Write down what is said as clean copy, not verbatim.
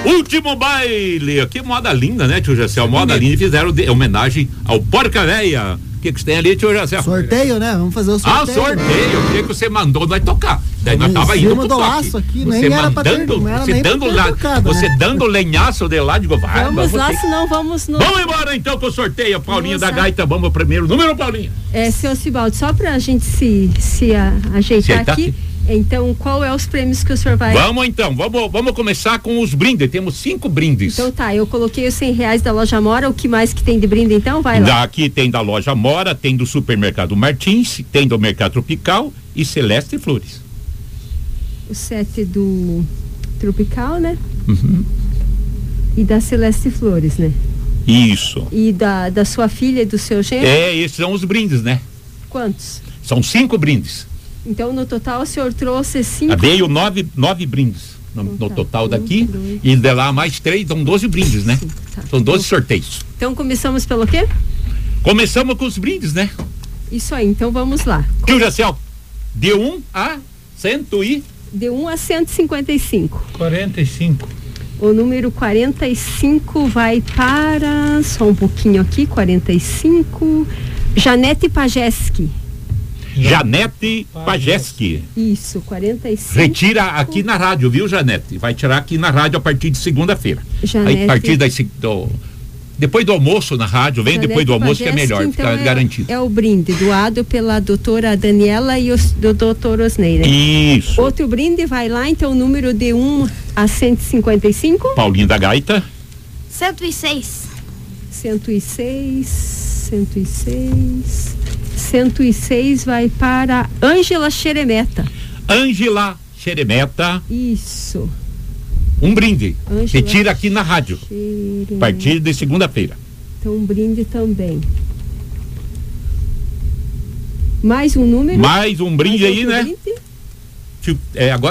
Último baile, que moda linda, né, tio Jacel? Moda linda, fizeram homenagem ao Porca Véia. O que você tem ali, tio Jacel? Sorteio, né? Vamos fazer o sorteio. Sorteio, eu queria que você mandou nós tocar. Daí nós tava indo pro toque. Aqui, você nem era mandando, você dando lá, tocado, você né? dando lenhaço de lá, digo, vai. Vamos lá, senão vamos no... Vamos embora então com o sorteio, Paulinho da Gaita. Vamos ao primeiro número, Paulinho. Seu Cibaldo, só pra gente se ajeitar aqui. Então, qual é os prêmios que o senhor vai... Vamos começar com os brindes, temos 5 brindes. Então tá, eu coloquei os R$100 da loja Mora, o que mais que tem de brinde então? Vai lá. Aqui tem da loja Mora, tem do supermercado Martins, tem do Mercado Tropical e Celeste Flores. O 7 do Tropical, né? Uhum. E da Celeste Flores, né? Isso. E da sua filha e do seu genro? Esses são os brindes, né? Quantos? São 5 brindes. Então, no total, o senhor trouxe 5... Veio 9 brindes no total daqui, e de lá mais 3, são 12 brindes, né? Sim, tá. São 12 sorteios. Então, começamos pelo quê? Começamos com os brindes, né? Isso aí, então vamos lá. Tio Jacel, de 1 a 100 e... De 1 a 155. 45. O número 45 vai para... Só um pouquinho aqui, 45... Janete Pajeski. Janete Pajeski. Isso, 45. Retira aqui na rádio, viu, Janete? Vai tirar aqui na rádio a partir de segunda-feira. Aí, a partir depois do almoço na rádio, vem Janete depois do almoço Pajeski, que é melhor, então fica garantido. É o brinde doado pela doutora Daniela e do doutor Osnei, né? Isso. Outro brinde vai lá, então o número de 1 a 155. Paulinho da Gaita. 106. 106 vai para Ângela Xeremeta. Ângela Xeremeta. Isso. Um brinde. Ângela Retira aqui na rádio. A partir de segunda-feira. Então, um brinde também. Mais um número? Mais um brinde aí, né? Brinde? Agora